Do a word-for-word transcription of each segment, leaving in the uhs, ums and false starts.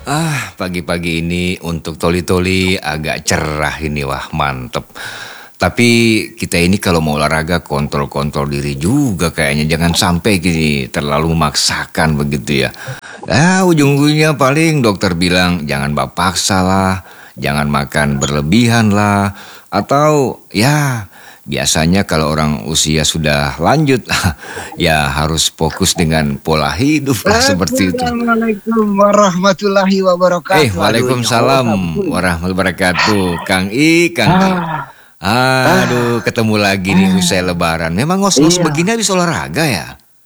Ah, pagi-pagi ini untuk toli-toli agak cerah ini, wah mantep. Tapi kita ini kalau mau olahraga kontrol-kontrol diri juga kayaknya. Jangan sampai gini terlalu memaksakan begitu ya. Ah, ujung-ujungnya paling dokter bilang jangan paksa lah, jangan makan berlebihan lah. Atau ya biasanya kalau orang usia sudah lanjut ya harus fokus dengan pola hidup lah seperti itu. Assalamualaikum warahmatullahi Eh, wabarakatuh. Aduh, ini Waalaikumsalam apa betul? warahmatullahi wabarakatuh. Kang I, Kang I. Ah, Aduh, ah, ketemu lagi nih usai lebaran. Memang ngos-ngos begini iya. habis olahraga ya?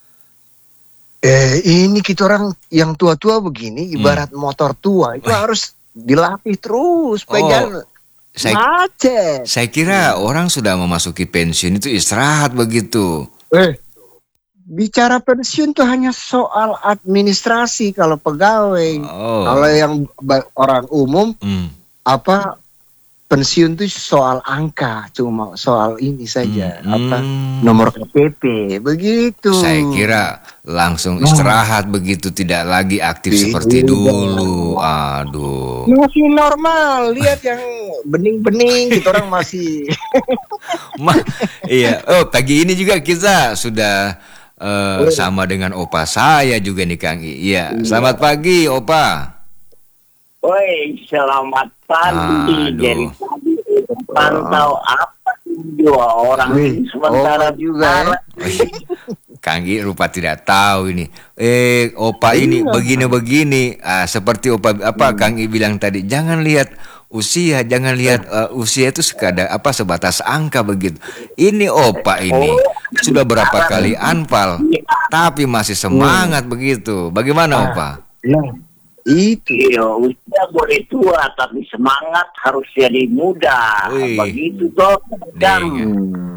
Eh, ini kita orang yang tua-tua begini, Hmm. ibarat motor tua, itu Wah, harus dilatih terus supaya oh, jangan saya macet. saya kira orang sudah memasuki pensiun itu istirahat begitu. Eh, bicara pensiun tuh hanya soal administrasi kalau pegawai. Kalau Oh, yang ba- orang umum, hmm, apa pensiun tuh soal angka, cuma soal ini hmm, saja, apa hmm. nomor K T P, begitu. Saya kira langsung Nah, istirahat begitu, tidak lagi aktif seperti dulu. tidak. Aduh. Masih normal, lihat yang bening-bening, kita orang masih. Ma, iya. Oh, pagi ini juga kita sudah eh, sama dengan opa saya juga nih Kang I. Iya. Selamat Iya. pagi, opa. Woi, selamat pagi. Jadi Aduh. tadi Oh, pantau apa dua orang wih, ini sementara opa juga ya. sekarang Wih, Kang I rupa tidak tahu ini. Eh, opa ini Iya. begini-begini. Ah, seperti opa apa Hmm. Kang I bilang tadi, jangan lihat usia, jangan lihat eh, usia itu sekadar apa sebatas angka begitu. Ini opa ini oh sudah berapa sekarang kali anpal, tapi masih Hmm. semangat begitu. Bagaimana Ah, opa? nah, itu. iya, usia boleh tua tapi semangat harus jadi muda. Wih, Begitu toh, Kang. dengan. Hmm.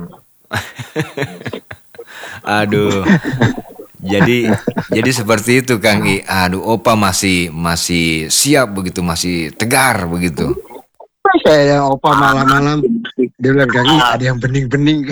Aduh. Jadi jadi seperti itu Kang I. Aduh, opa masih masih siap begitu, masih tegar begitu. Saya yang opa malam-malam, dia bilang, Gani, Ah, ada yang bening-bening.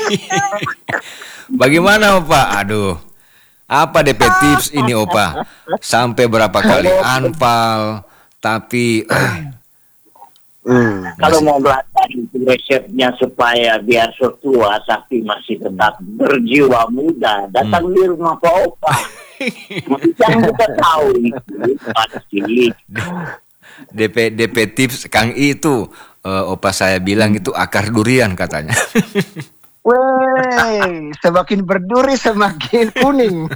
Bagaimana opa? Aduh. Apa D P tips ini opa? Sampai berapa kali kalau anpal tapi eh, Hmm. kalau masih mau belajar itu resepnya supaya biar tua tapi masih tetap berjiwa muda, hmm. datang di rumah Pak Opa. Yang kita tahu itu pasti. D P D P tips Kang I itu eh, opa saya bilang itu akar durian katanya. Weh, semakin berduri semakin kuning.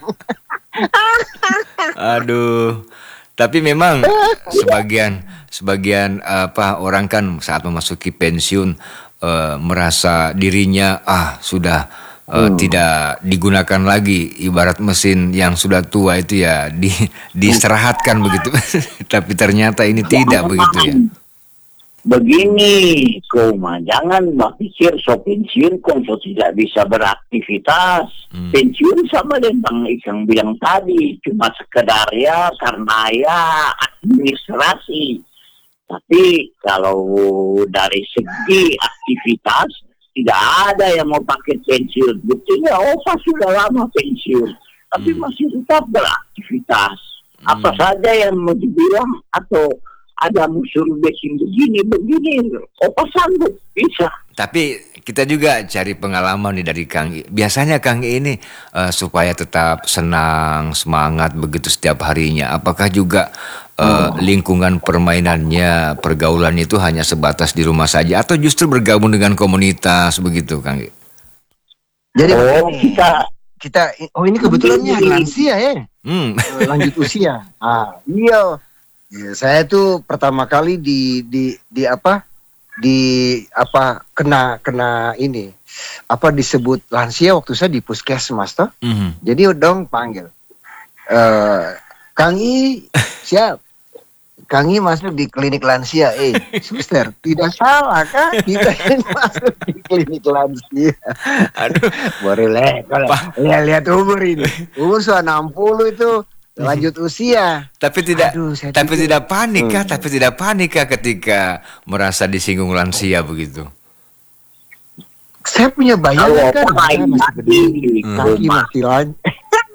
Aduh. Tapi memang sebagian sebagian apa orang kan saat memasuki pensiun eh, merasa dirinya ah sudah eh, Hmm. tidak digunakan lagi, ibarat mesin yang sudah tua itu ya di diistirahatkan begitu. Tapi ternyata ini tidak begitu ya. Begini, Koma, jangan berpikir so pensiun kok so tidak bisa beraktivitas. Hmm. Pensiun sama dengan Ikang bilang tadi, cuma sekedar ya karena ya administrasi. Tapi kalau dari segi aktivitas, tidak ada yang mau pakai pensiun. Buktinya Opa sudah lama pensiun, tapi Hmm. masih tetap beraktivitas. Apa Hmm. saja yang mau dibilang atau ada musuh besin begini, begini, Opa sanggup, bisa. Tapi kita juga cari pengalaman nih dari Kang I. Biasanya Kang I ini eh, supaya tetap senang, semangat begitu setiap harinya. Apakah juga eh, lingkungan permainannya, pergaulan itu hanya sebatas di rumah saja atau justru bergabung dengan komunitas begitu Kang I? Jadi Oh, begini, kita kita, oh ini kebetulannya begini. lansia ya, Hmm. eh, lanjut usia. Ah, iya. Ya, saya tuh pertama kali di di di apa di apa kena kena ini apa disebut lansia waktu saya di puskesmas toh. Mhm. Jadi dong panggil eh Kang I siap. Kang I masuk di klinik lansia. Eh, suster, tidak salah kan? Kita ini masuk di klinik lansia. Aduh, Boleh kalau Pak. lihat-lihat umur ini. Umur sudah enam puluh itu lanjut usia. Tapi tidak Aduh, saya tapi pikir. tidak panik kah? Hmm. Tapi tidak panik kah ketika merasa disinggung lansia begitu? Saya punya kalau bayangan kan, Opa saya main masih lagi berdiri, di Hmm. kaki rumah, masih lan.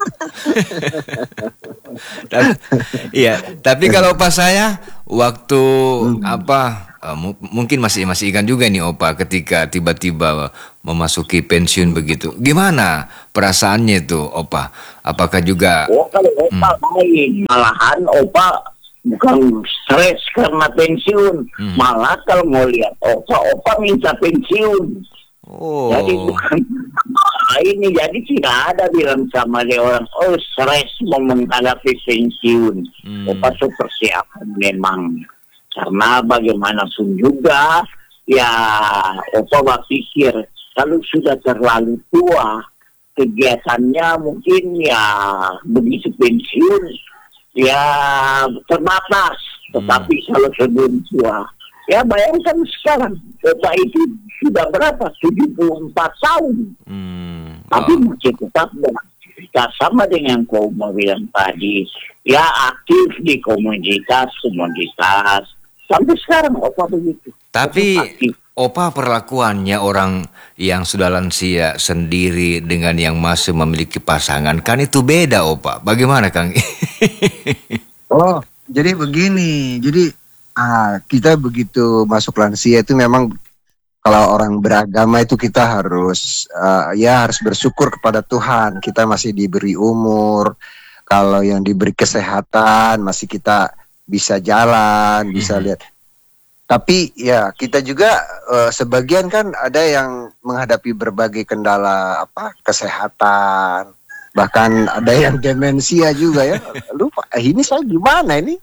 Tapi, iya, tapi kalau opa saya waktu apa eh, mu- mungkin masih masih ingat juga nih opa ketika tiba-tiba memasuki pensiun begitu. Gimana perasaannya itu opa? Apakah juga Oh, kalau opa baik, malahan opa bukan stres karena pensiun, Hmm. malah kalau mau lihat opa, opa minta pensiun. oh Jadi bukan ah, ini jadi tidak ada bilang sama dia orang, oh stres mau menghadapi pensiun. Hmm. Opa tuh persiapan memang, karena bagaimanapun juga ya opa berpikir kalau sudah terlalu tua kegiatannya mungkin ya begitu pensiun ya terbatas. Tetapi kalau sebelum tua, ya bayangkan sekarang opa itu sudah berapa? tujuh puluh empat tahun. hmm, Tapi oh, masih tetap beraktivitas sama dengan kau mau bilang tadi. Ya aktif di komunitas, komunitas. Sampai sekarang opa begitu. tapi Tetap aktif. opa perlakuannya orang yang sudah lansia sendiri dengan yang masih memiliki pasangan kan itu beda opa. Bagaimana Kang? Oh, jadi begini. Jadi ah, kita begitu masuk lansia itu memang kalau orang beragama itu kita harus ah, ya harus bersyukur kepada Tuhan. Kita masih diberi umur. Kalau yang diberi kesehatan masih kita bisa jalan, bisa Mhm. lihat. Tapi ya kita juga eh, sebagian kan ada yang menghadapi berbagai kendala apa kesehatan. Bahkan ada yang demensia juga ya. Lupa, eh, ini saya gimana ini?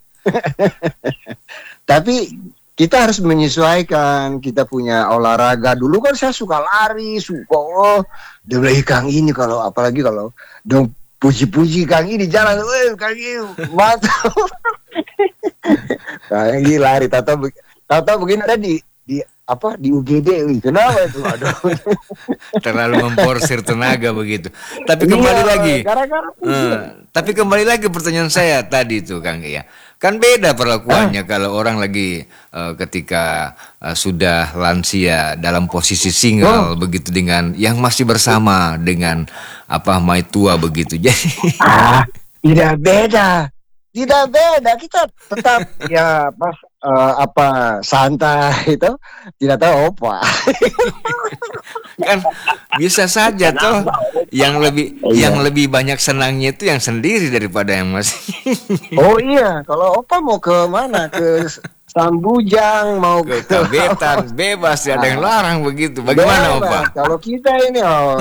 Tapi kita harus menyesuaikan. Kita punya olahraga. Dulu kan saya suka lari, suka oh, dia bilang, "Ih, Kang ini kalau apalagi kalau dong puji-puji Kang ini jalan, weh Kang ini mantap." Kang ini lari, tahu tahu begini ada di di apa di U G D, wih, kenapa itu? Aduh. Terlalu memporsir tenaga begitu. Tapi kembali Iya, lagi. gara-gara Eh, tapi kembali lagi pertanyaan saya tadi itu Kang ya. Kan beda perlakuannya kalau orang lagi eh, ketika eh, sudah lansia dalam posisi single begitu dengan yang masih bersama dengan apa mai tua begitu. Jadi Ah, tidak beda. Tidak beda. Kita tetap ya pas eh, apa santai itu tidak tahu apa. kan bisa saja toh yang lebih yang lebih banyak senangnya itu yang sendiri daripada yang masih. Oh iya, kalau opa mau ke mana? Ke Sambujang, mau Ke ke Kabetan bebas tidak ada yang larang begitu. Bagaimana Bebas. Opa? Kalau kita ini oh.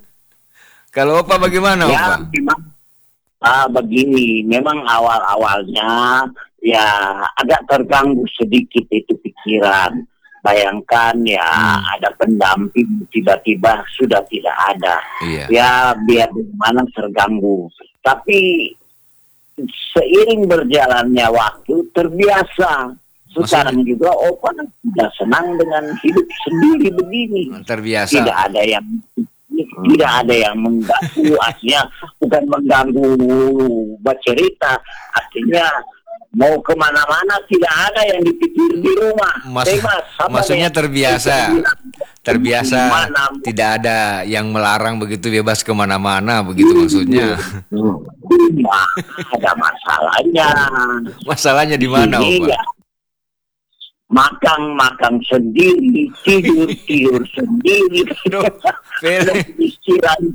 Kalau Opa bagaimana Ya, Opa? memang ah, begini, memang awal-awalnya ya agak terganggu sedikit itu pikiran. Bayangkan ya Hmm. ada pendamping tiba-tiba sudah tidak ada. Iya. Ya biar bagaimana terganggu. Tapi seiring berjalannya waktu terbiasa. Sekarang juga Opa sudah senang dengan hidup sendiri begini. Terbiasa. Tidak ada yang tidak ada yang mengganggu, artinya bukan mengganggu bercerita, artinya mau kemana-mana tidak ada yang dipikir di rumah. Mas- Bebas, sama maksudnya dengan- terbiasa. Terbiasa Kemana- tidak ada yang melarang begitu bebas kemana-mana begitu maksudnya. Nah, ada masalahnya. Masalahnya di mana Ini Opa? ya, makan-makan sendiri, tidur-tidur sendiri. Aduh, Fel- Istirahat.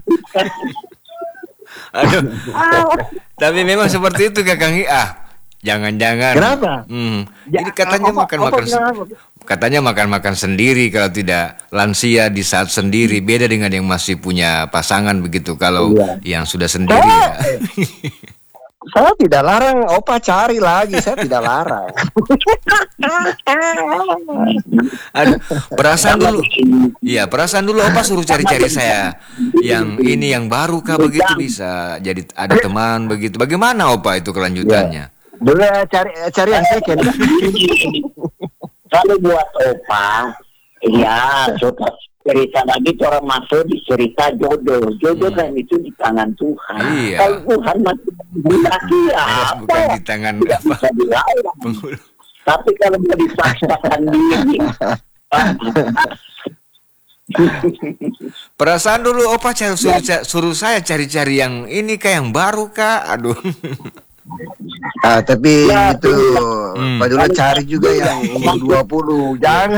Aduh. Tapi memang seperti itu Kakang I. Ah, jangan-jangan. Kenapa? Hmm. Ya, Jadi katanya Opa- makan-makan Opa bilang apa? katanya makan-makan sendiri kalau tidak lansia di saat sendiri beda dengan yang masih punya pasangan begitu kalau Iya. yang sudah sendiri Oh, ya. Saya tidak larang, Opa cari lagi, saya tidak larang. Aduh, perasaan dulu. Iya, perasaan dulu Opa suruh cari-cari saya yang ini yang baru kah begitu bisa jadi ada teman begitu. Bagaimana Opa itu kelanjutannya? Dulu cari cari yang second. Kalau buat Opa, ya suka cerita lagi orang masuk di cerita jodoh. Jodoh kan itu di tangan Tuhan. Iya. Kalau Tuhan masih menghendaki ya apa? Bukan di tangan Tidak apa? bisa dilarang. Penghulu. Tapi kalau mau dipaksakan diri, Perasaan dulu opa cari, Ya, suruh, suruh saya cari-cari yang ini kayak yang baru kak. Aduh. Ah, tapi ya, itu Hmm. Pak Dula cari juga yang umur dua puluh. Jangan.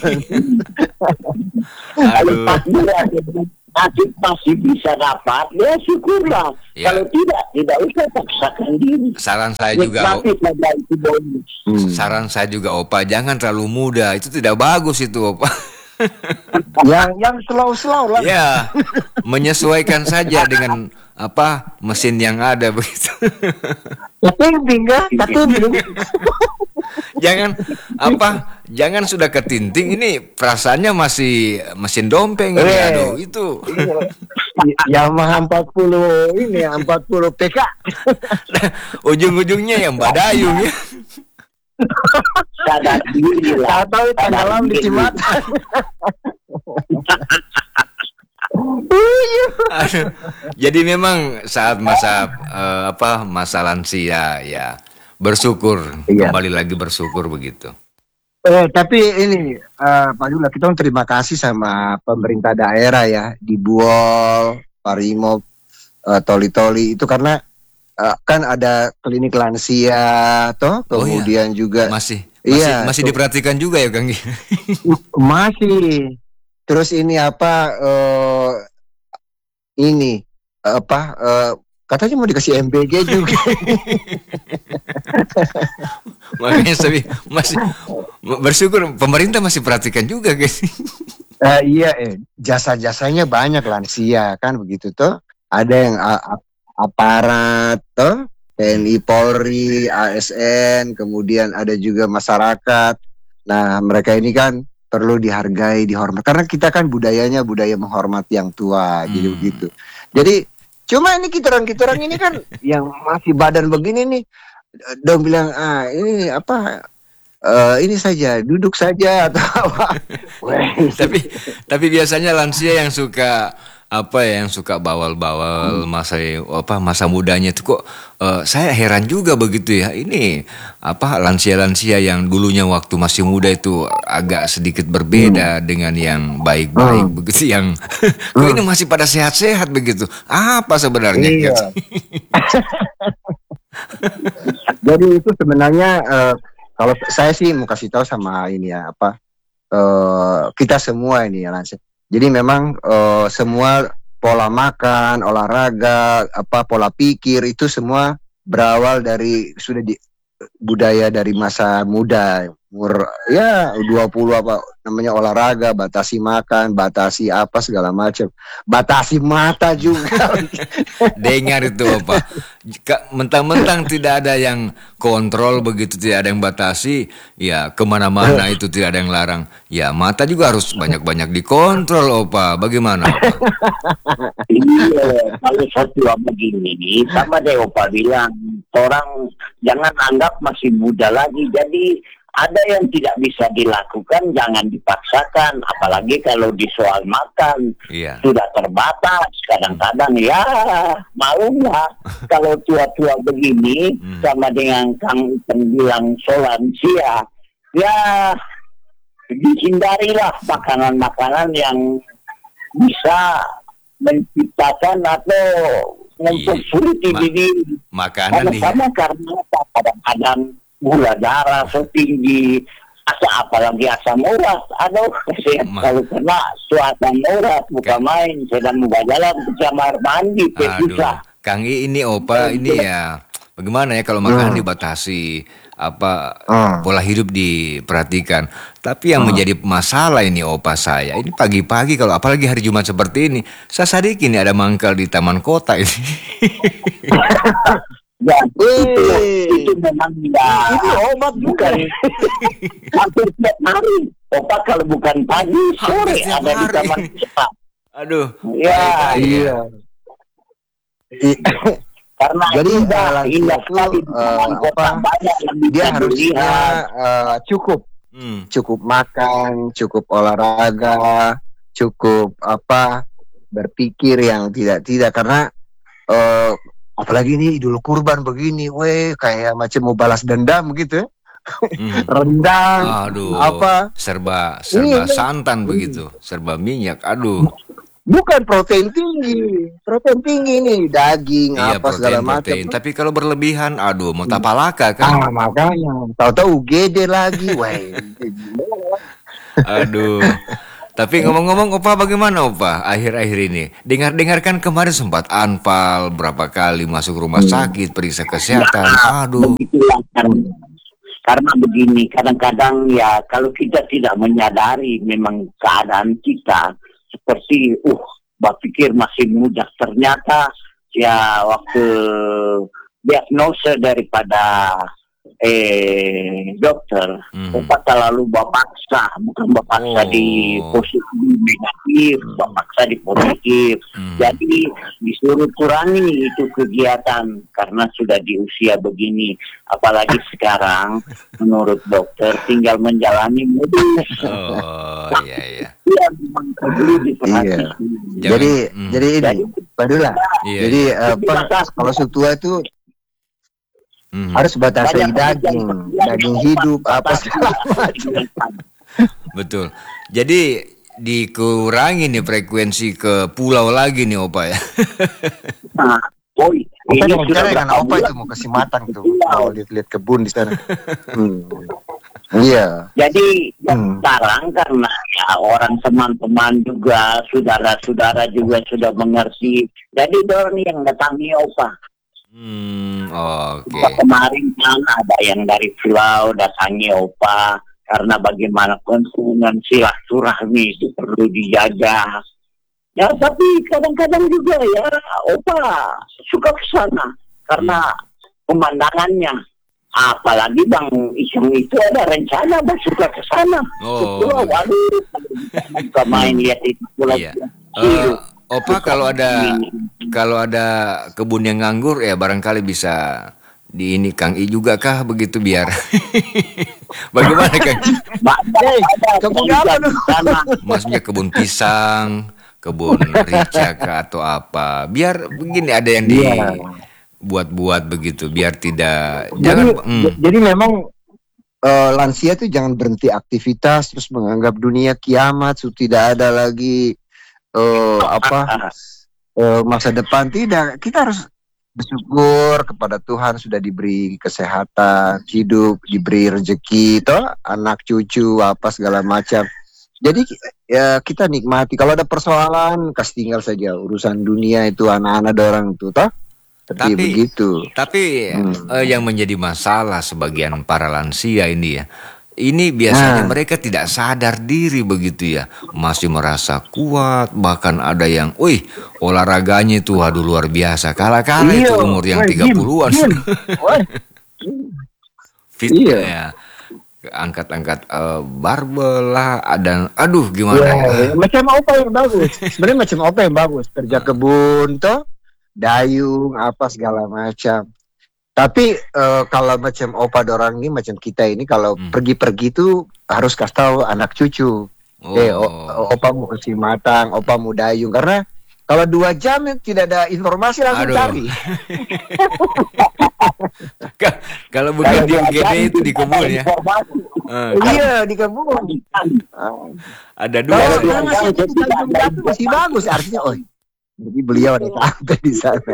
kalau Aduh. pas dia nasib masih bisa dapat, ya syukurlah. Ya. Kalau tidak, tidak usah paksakan diri. Saran saya juga, Nikmati saja itu bonus. Hmm. saran saya juga opa, jangan terlalu muda. Itu tidak bagus itu opa. yang yang slow-slow lah. Ya, menyesuaikan saja dengan apa mesin yang ada begitu. Tapi tinggal, tapi Jangan apa, jangan sudah ketinting ini perasaannya masih mesin dompeng ini. Eh. Aduh, itu. Yamaha empat puluh ini empat puluh P K. Ujung-ujungnya yang badayung ya. Sadar diri lah. Tahu tenggelam di Cimacan. Aduh. Jadi memang saat masa eh, apa masa lansia ya bersyukur, Iya. kembali lagi bersyukur begitu. Eh, tapi ini eh, Pak Dula, kita terima kasih sama pemerintah daerah ya di Buol, Parimo, eh, Toli-Toli itu karena eh, kan ada klinik lansia toh, Oh, iya. kemudian juga Masih masih Iya, masih tuh. diperhatikan juga ya Kang. masih. Terus ini apa eh, ini apa eh, katanya mau dikasih M B G juga. Makanya saya masih bersyukur pemerintah masih perhatikan juga guys. Eh, iya, eh, jasa-jasanya banyak lansia kan begitu tuh. Ada yang a- a- aparat tuh, T N I Polri, A S N, kemudian ada juga masyarakat. Nah, mereka ini kan perlu dihargai, dihormat. Karena kita kan budayanya budaya menghormati yang tua, jadi Hmm. begitu. Jadi cuma ini kitaran-kitaran ini kan yang masih badan begini nih, dong bilang ah ini apa? eh, ini saja, duduk saja atau apa? Weh, tapi tapi biasanya lansia yang suka apa ya yang suka bawal-bawal masa apa masa mudanya itu kok eh, saya heran juga begitu ya ini apa lansia-lansia yang dulunya waktu masih muda itu agak sedikit berbeda dengan yang baik-baik Hmm. begitu yang kok ini masih pada sehat-sehat begitu apa sebenarnya Iya. guys? Jadi itu sebenarnya eh, kalau saya sih mau kasih tahu sama ini ya apa eh, kita semua ini ya Lansia. Jadi memang eh, semua pola makan, olahraga, apa pola pikir itu semua berawal dari sudah di budaya dari masa muda. Umur ya dua puluh apa namanya olahraga, batasi makan, batasi apa segala macam. Batasi mata juga. Dengar itu apa? Jika mentang-mentang tidak ada yang kontrol begitu, tidak ada yang batasi, ya kemana-mana itu tidak ada yang larang. Ya mata juga harus banyak-banyak dikontrol, opa. Bagaimana? Opa? Iya, kalau satu begini, sama deh Opa bilang, orang jangan anggap masih muda lagi. Jadi ada yang tidak bisa dilakukan, jangan dipaksakan. Apalagi kalau di soal makan, Iya. sudah terbatas. Kadang-kadang ya malulah kalau tua-tua begini, Hmm. sama dengan Kang Ipeng bilang solansia, ya dihindarilah makanan-makanan yang bisa menciptakan atau mempersulit Ma- diri. Makanan nih. Sama-sama karena apa? Kadang-kadang gula darah setinggi, asa apalagi asam urat. Aduh, saya Ma- kalau kena asam urat bukan main. Sedang buka jalan ke kamar mandi, Aduh, susah. Kang I ini opa ini ya. Bagaimana ya kalau makanan dibatasi, apa Hmm. pola hidup diperhatikan. Tapi yang menjadi masalah ini opa saya, ini pagi-pagi kalau apalagi hari Jumat seperti ini, saya sadiki ini ada mangkal di taman kota ini. Ya, itu, Wih. itu memang ya. Itu obat juga. Hampir tiap hari. Opa kalau bukan pagi, Hampir sore tiap ada di hari. taman kota. Aduh. Ya, Iya. I- karena Jadi, indah, eh, lansia indah itu, sekali di taman eh, kota, apa, banyak yang bisa dia harusnya dilihat. eh, cukup Hmm. cukup makan, cukup olahraga, cukup apa berpikir yang tidak tidak karena eh, apalagi ini Idul Kurban begini, weh kayak macam mau balas dendam gitu. Hmm. rendang, Aduh, apa? serba serba Iya, santan begitu, serba minyak. Aduh, bukan protein tinggi, protein tinggi nih, daging iya apa segala protein macam. protein. Tapi kalau berlebihan, aduh, mau tapalaka kan? Ah, makanya tahu-tahu U G D lagi, wah. Aduh. Tapi ngomong-ngomong, Opa bagaimana Opa akhir-akhir ini? Dengar-dengar kan kemarin sempat anfal berapa kali masuk rumah sakit periksa kesehatan. Aduh. Begitulah kan. Karena begini, kadang-kadang ya kalau kita tidak menyadari memang keadaan kita seperti, uh, berpikir masih muda. Ternyata ya waktu diagnosa daripada eh dokter, Mhm. obat terlalu bapaksa, bukan bapaksa Oh. di posisi negatif, bapaksa di positif. Mhm. Jadi disuruh kurangi itu kegiatan karena sudah di usia begini. Apalagi sekarang menurut dokter tinggal menjalani medis. Oh, iya iya. Iya, memang perlu diperhatikan. Jangan- Jadi hmm. jadi ini, Jadi, Padula. Iya, Jadi iya. apa? Kalau sutua itu Mhm. harus batasi banyak daging, pekerjaan daging yang hidup apa batasi. segala macam. Betul. Jadi dikurangi nih frekuensi ke pulau lagi nih Opa ya. Nah, boy, Opa ini jangan bicara sudah dengan berapa Opa bulan? itu mau kasih matang tuh, mau lihat-lihat kebun di sana. Hmm. Iya. Jadi ya Hmm. sekarang karena ya orang teman-teman juga, saudara-saudara juga sudah mengerti. Jadi dorong yang datangi Opa. Hmm, oke. Opa kemarin kan ada yang dari Pulau datangi Opa karena bagaimanapun hubungan silaturahmi itu perlu dijaga. Ya tapi kadang-kadang juga ya Opa suka ke sana karena pemandangannya. Apalagi Bang Iseng itu ada rencana bersuka ke sana. Oh. Ke pulau, waduh, suka main lihat itu pulau. Iya. Eh, Opa kalau ada kalau ada kebun yang nganggur ya barangkali bisa di ini Kang I juga kah begitu biar bagaimana Kang? Hey, kebun apa tuh? Maksudnya kebun pisang, kebun rica kah atau apa? Biar begini ada yang Iya. dibuat-buat begitu biar tidak Jadi, jangan hmm. j- jadi memang eh, lansia tuh jangan berhenti aktivitas terus menganggap dunia kiamat, sudah tidak ada lagi eh, apa eh, masa depan. Tidak, kita harus bersyukur kepada Tuhan sudah diberi kesehatan, hidup, diberi rezeki, toh anak cucu apa segala macam. Jadi ya kita nikmati. Kalau ada persoalan, kasih tinggal saja urusan dunia itu anak-anak orang tuh, toh. Seperti Tapi- begitu. Tapi Hmm. eh, yang menjadi masalah sebagian para lansia ini ya, ini biasanya Nah. mereka tidak sadar diri begitu ya, masih merasa kuat, bahkan ada yang, wih olahraganya itu waduh luar biasa, kala-kala itu Iya, umur yang weh, tiga Jim, puluhan Jim. Weh. fit Iya. ya, angkat-angkat eh, barbel lah, dan aduh gimana ya, Ya, macam apa yang bagus? Sebenarnya macam apa yang bagus? Kerja kebun, toh, dayung, apa segala macam. Tapi eh, kalau macam opa orang ini, macam kita ini, kalau Hmm. pergi-pergi tuh harus kasih tahu anak cucu. Eh, o- oh, opa mau kasih matang, opa mau dayung. Karena kalau dua jam tidak ada informasi langsung Aduh. cari. Ka- kalau bukan di U G D itu di kebun ya. Eh, Iya, di kebun. Ah. ada dua. Kalau dua masih, jam itu tidak ada masih, masih bagus artinya. Oh, jadi beliau ada sampai di sana.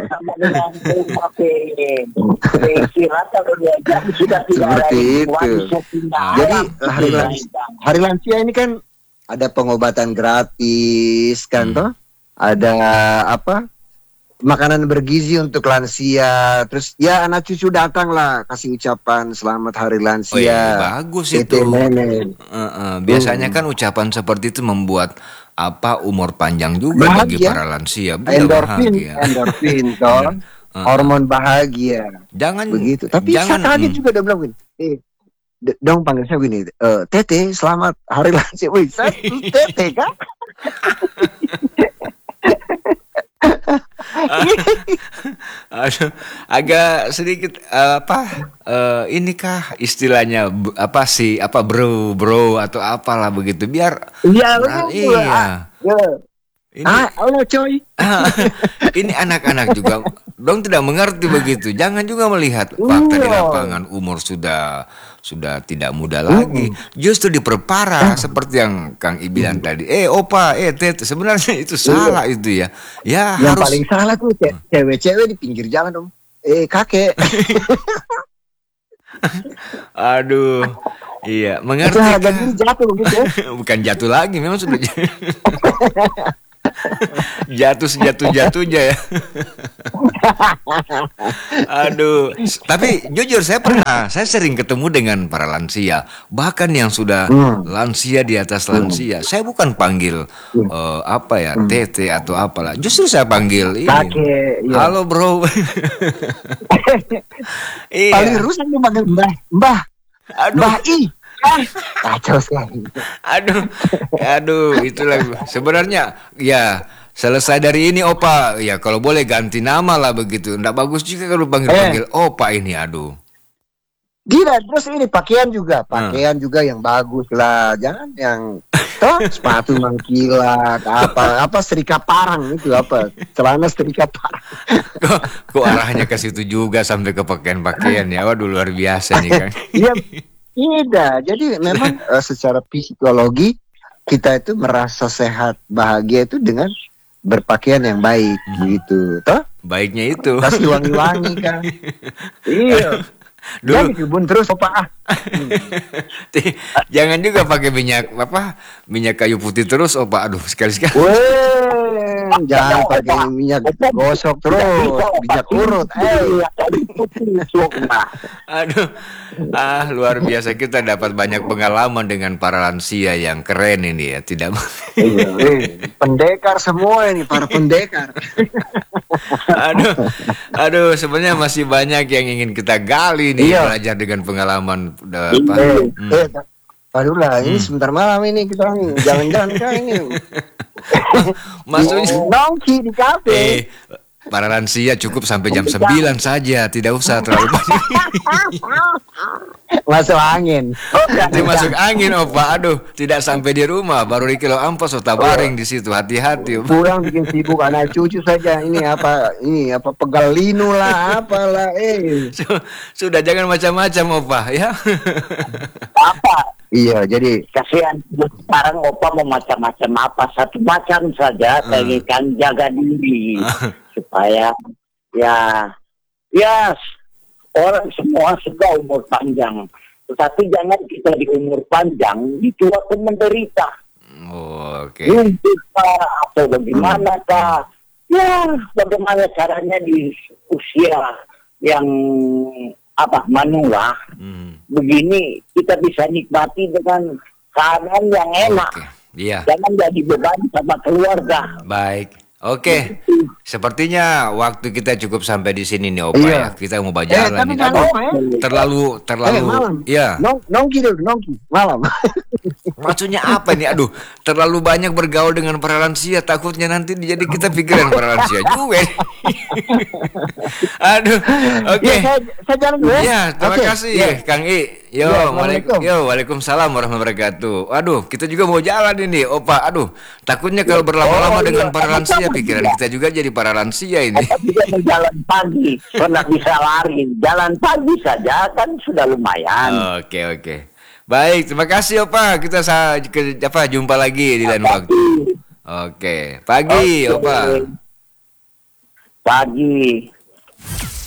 Seperti itu. Jadi hari lansia, hari lansia ini kan ada pengobatan gratis kan Hmm. toh? Ada apa? Makanan bergizi untuk lansia. Terus ya anak cucu datang lah kasih ucapan selamat hari Oh iya, lansia. bagus Tete itu. nenek. Eh, eh, biasanya kan ucapan seperti itu membuat apa umur panjang juga bagi Bahagia. para lansia. Benar, Endorfin, bahagia. endorfin toh. Eh, Hormon bahagia. Jangan Begitu. Tapi jangan saya kaget hmm. juga dia bilang gini. Eh, d- dong panggil saya gini. "Eh, Tete, selamat hari lansia." Wih, saya tuh Tete kan? Aduh, agak sedikit eh, apa eh, inikah istilahnya b- apa sih apa bro bro atau apalah begitu biar Iya, Nah, betul. iya. Ah, ya. ini Ah, halo coy. ini anak-anak juga dong tidak mengerti begitu. Jangan juga melihat fakta di Iya. lapangan, umur sudah sudah tidak muda lagi. Justru diperparah seperti yang Kang I bilang tadi. Eh opa, eh tete, sebenarnya itu salah itu ya. Ya Yang harus. paling salah tuh ce- cewek-cewek di pinggir jalan dong. Eh kakek. Aduh. Iya, Itu mengerti. harga Kang. diri jatuh gitu ya. Bukan jatuh lagi, memang sudah j- jatuh sejatuh-jatuhnya ya. Aduh, s- tapi jujur saya pernah, saya sering ketemu dengan para lansia, bahkan yang sudah Hmm. lansia di atas lansia. Saya bukan panggil eh, apa ya, tete atau apalah. Justru saya panggil ini. Kakek, iya. Halo bro. Paling Iya. rusak tuh panggil mbah, mbah, Aduh. mbah I. Ah, kacau sekali. Aduh, aduh, itulah sebenarnya ya selesai dari ini opa ya kalau boleh ganti nama lah begitu. Nggak bagus juga kalau panggil-panggil opa ini, aduh. Gila, terus ini pakaian juga, pakaian juga yang bagus lah, jangan yang toh sepatu mangkilat, apa apa serika parang itu apa, celana serika parang. Kok, kok arahnya ke situ juga sampai ke pakaian-pakaian ya. Waduh luar biasa nih kan. Iya, tidak. Jadi memang eh, secara psikologi kita itu merasa sehat, bahagia itu dengan berpakaian yang baik, gitu, toh Baiknya itu. kasih wangi-wangi kan. Iya. Dulu Jadi kebun terus opa ah. jangan juga pakai minyak apa minyak kayu putih terus opa. Aduh sekali-sekali. Weh, jangan pakai minyak gosok terus, minyak urut. Eh, Aduh, ah luar biasa kita dapat banyak pengalaman dengan para lansia yang keren ini ya. Tidak. eh, pendekar semua ini, para pendekar. Aduh, aduh sebenarnya masih banyak yang ingin kita gali nih Iya. belajar dengan pengalaman udah apa. Eh, Hmm. eh, Aduh lah, ini sebentar malam ini kita nih, jalan-jalan kan ini. Maksudnya Nongki di kafe. eh para lansia cukup sampai jam sembilan saja, tidak usah terlalu banyak. Masuk angin. Nanti masuk angin opa. Aduh, tidak sampai di rumah baru di kilo ampas otak baring di situ. Hati-hati. Opa. Pulang bikin sibuk anak cucu saja, ini apa ini apa pegal linu lah apalah eh. Su- Sudah jangan macam-macam opa ya. Apa? Iya, jadi Kasihan sekarang opa mau macam-macam apa, satu macam saja, pengen jaga diri supaya ya ya orang semua suka umur panjang, tetapi jangan kita di umur panjang itu waktu menderita. Oh, oke. Mimpi kah atau bagaimana kah? Ya, bagaimana caranya di usia yang apa menua Hmm, begini kita bisa nikmati dengan keadaan yang enak. Oke. Iya. Jangan jadi beban sama keluarga. Baik. Oke. Sepertinya waktu kita cukup sampai di sini nih opa Iya. ya. Kita mau eh berjalan tapi nih. jangan Aduh, lupa ya. terlalu terlalu Eh, malam. ya. Nong, nongki dulu, nongki malam. Maksudnya apa nih? Aduh, terlalu banyak bergaul dengan para lansia, takutnya nanti jadi kita pikiran para lansia juga. Aduh, oke. Ya, saya, saya jalan dulu ya. Ya, terima Oke, kasih ya. Kang I. Yo, Ya, waalaikum, Assalamualaikum. yo, waalaikumsalam warahmatullahi wabarakatuh. Aduh, kita juga mau jalan ini, Opa. Aduh, takutnya kalau berlama-lama Oh, dengan iya. para lansia, Sama-sama pikiran juga. kita juga jadi para lansia ini. Atau juga berjalan pagi, pernah bisa lari. Jalan pagi saja kan sudah lumayan. Oke, oke. Baik, terima kasih Opa. Kita sa ke, apa jumpa lagi di lain waktu. Oke, pagi Oke. Opa. Pagi.